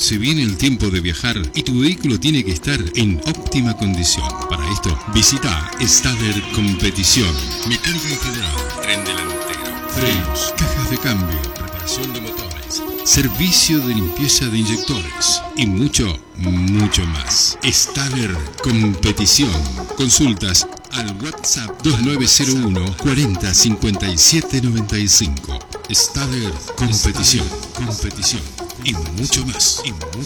Se viene el tiempo de viajar y tu vehículo tiene que estar en óptima condición. Para esto, visita Stader Competición. Mecánica en general, tren delantero, frenos, cajas de cambio, reparación de motores, servicio de limpieza de inyectores y mucho, mucho más. Stader Competición. Consultas al WhatsApp 2901 40 57 95. Stader Competición y mucho más.